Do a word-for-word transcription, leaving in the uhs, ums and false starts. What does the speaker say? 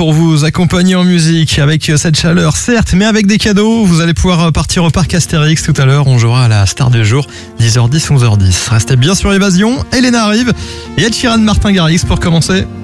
pour vous accompagner en musique avec cette chaleur, certes, mais avec des cadeaux. Vous allez pouvoir partir au parc Astérix tout à l'heure. On jouera à la star du jour, dix heures dix, onze heures dix. Restez bien sur Évasion. Elena arrive et Ed Sheeran, Martin Garrix pour commencer.